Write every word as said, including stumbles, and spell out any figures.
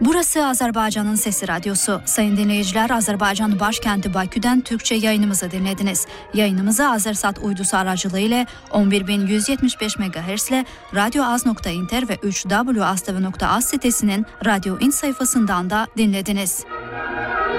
Burası Azerbaycan'ın Sesi Radyosu. Sayın dinleyiciler, Azerbaycan başkenti Bakü'den Türkçe yayınımızı dinlediniz. Yayınımızı Azersat uydusu aracılığıyla on bir bin yüz yetmiş beş megahertz ile radyoaz nokta inter ve üç w nokta az nokta az sitesinin Radyo İn sayfasından da dinlediniz.